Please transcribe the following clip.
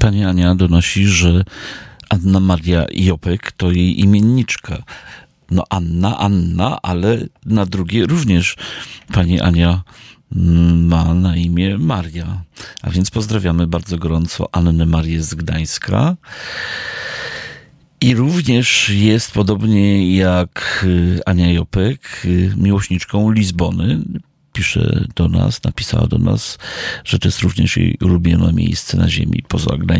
Pani Ania donosi, że Anna Maria Jopek to jej imienniczka. No Anna, ale na drugie również pani Ania ma na imię Maria. A więc pozdrawiamy bardzo gorąco Annę Marię z Gdańska. I również jest, podobnie jak Ania Jopek, miłośniczką Lizbony. Napisała do nas, że to jest również jej ulubione miejsce na ziemi poza Gdańskiem.